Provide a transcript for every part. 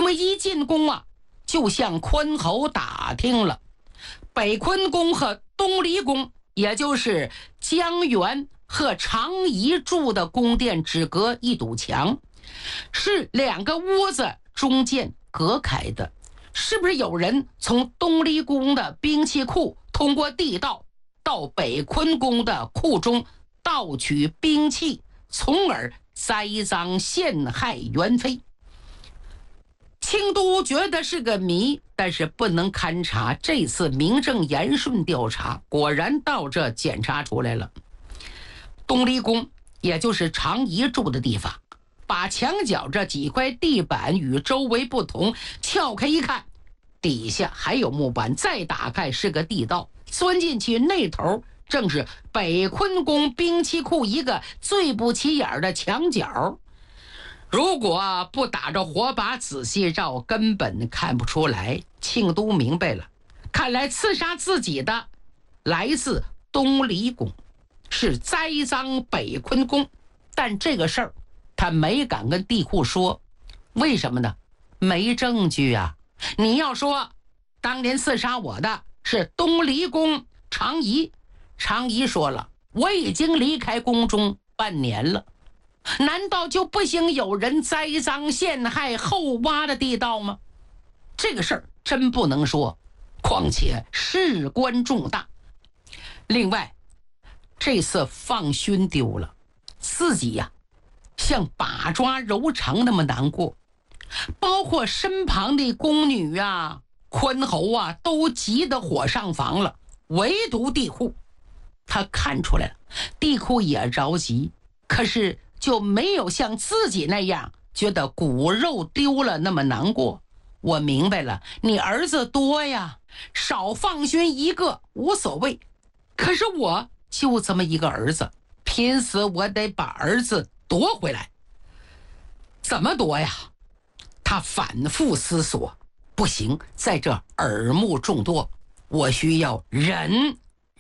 为一进宫啊，就向昆侯打听了北昆宫和东离宫，也就是江源和长宜住的宫殿只隔一堵墙，是2个屋子中间隔开的。是不是有人从东离宫的兵器库通过地道到北昆宫的库中盗取兵器，从而栽赃陷害元妃？清都觉得是个谜，但是不能勘察。这次名正言顺调查，果然到这检查出来了。东离宫，也就是长宜住的地方，把墙角这几块地板与周围不同，撬开一看，底下还有木板，再打开是个地道，钻进去那头正是北昆宫兵器库一个最不起眼的墙角。如果不打着火把仔细照，根本看不出来。庆都明白了，看来刺杀自己的来自东离宫，是栽赃北昆宫。但这个事儿他没敢跟地库说，为什么呢？没证据啊。你要说当年刺杀我的是东离宫长宜，长宜说了，我已经离开宫中半年了，难道就不行有人栽赃陷害后挖的地道吗？这个事儿真不能说，况且事关重大。另外，这次放勋丢了，自己呀，像把抓揉肠那么难过，包括身旁的宫女啊、昆侯啊，都急得火上房了，唯独地库，他看出来了，地库也着急，可是就没有像自己那样觉得骨肉丢了那么难过。我明白了，你儿子多呀，少放勋一个无所谓，可是我就这么一个儿子，拼死我得把儿子夺回来。怎么夺呀？他反复思索，不行，在这耳目众多，我需要忍。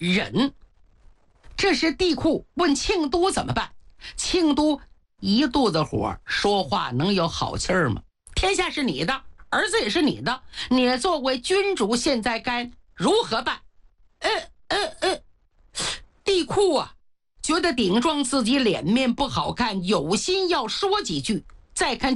这时地库问庆都怎么办，庆都一肚子火，说话能有好气儿吗？天下是你的，儿子也是你的，你作为君主，现在该如何办？地库啊，觉得顶撞自己脸面不好看，有心要说几句，再看